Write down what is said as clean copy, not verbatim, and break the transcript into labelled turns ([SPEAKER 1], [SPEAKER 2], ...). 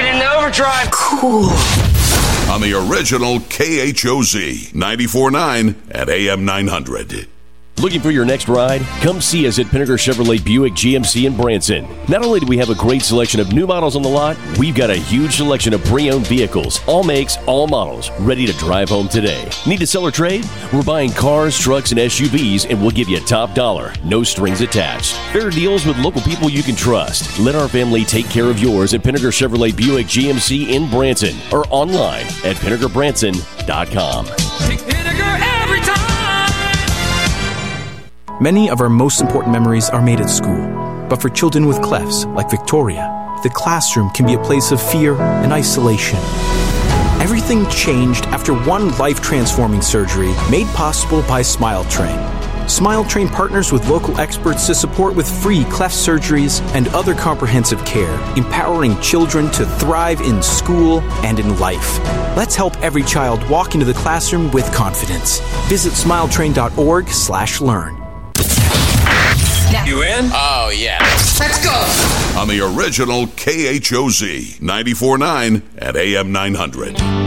[SPEAKER 1] in overdrive.
[SPEAKER 2] Cool.
[SPEAKER 3] On the original KHOZ 94.9 at AM 900.
[SPEAKER 4] Looking for your next ride? Come see us at Pinnaker Chevrolet Buick GMC in Branson. Not only do we have a great selection of new models on the lot, we've got a huge selection of pre-owned vehicles, all makes, all models, ready to drive home today. Need to sell or trade? We're buying cars, trucks, and SUVs, and we'll give you top dollar, no strings attached. Fair deals with local people you can trust. Let our family take care of yours at Pinnaker Chevrolet Buick GMC in Branson or online at PinnakerBranson.com.
[SPEAKER 5] Pick Pinnaker every time.
[SPEAKER 6] Many of our most important memories are made at school. But for children with clefts, like Victoria, the classroom can be a place of fear and isolation. Everything changed after one life-transforming surgery made possible by SmileTrain. SmileTrain partners with local experts to support with free cleft surgeries and other comprehensive care, empowering children to thrive in school and in life. Let's help every child walk into the classroom with confidence. Visit smiletrain.org/learn.
[SPEAKER 5] You in?
[SPEAKER 2] Oh, yeah.
[SPEAKER 1] Let's go.
[SPEAKER 3] On the original KHOZ 94.9 at AM 900.